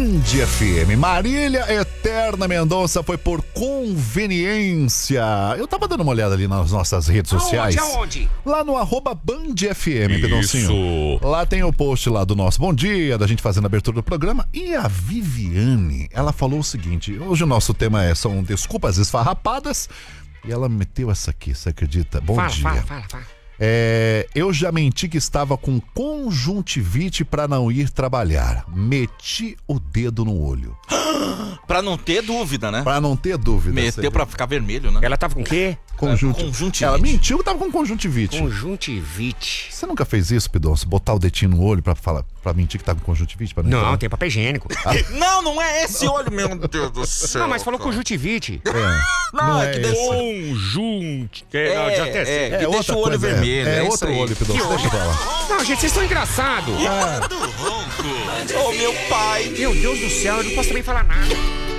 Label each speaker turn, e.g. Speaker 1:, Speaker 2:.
Speaker 1: Band FM. Marília Eterna Mendonça foi por conveniência. Eu tava dando uma olhada ali nas nossas redes sociais.
Speaker 2: Aonde?
Speaker 1: Lá no @Band FM, Pedoncinho. Lá tem o post lá do nosso Bom Dia, da gente fazendo a abertura do programa. E a Viviane, ela falou o seguinte: hoje o nosso tema são desculpas esfarrapadas. E ela meteu essa aqui, você acredita? Bom dia.
Speaker 2: Fala.
Speaker 1: Eu já menti que estava com conjuntivite pra não ir trabalhar. Meti o dedo no olho.
Speaker 3: Pra não ter dúvida, né?
Speaker 1: Pra não ter dúvida.
Speaker 3: Meteu pra ficar vermelho, né?
Speaker 2: Ela tava com o quê?
Speaker 3: Conjuntivite.
Speaker 1: Ela mentiu que tava com conjuntivite.
Speaker 2: Conjuntivite.
Speaker 1: Você nunca fez isso, Pidoncio? Botar o dedinho no olho pra mentir que tava com conjuntivite? Pra
Speaker 2: Não, tem papel higiênico.
Speaker 3: Não é esse olho, meu Deus do céu.
Speaker 2: Não, mas falou conjuntivite.
Speaker 3: Não, é que deixa...
Speaker 2: Conjunte.
Speaker 3: que deixa o olho vermelho.
Speaker 1: É
Speaker 3: isso
Speaker 1: outro
Speaker 3: aí.
Speaker 1: olho, Pidoncio. Deixa pra lá.
Speaker 2: Não, gente, vocês estão engraçados.
Speaker 3: Ô, meu pai.
Speaker 2: Meu Deus do céu, eu não posso também falar nada.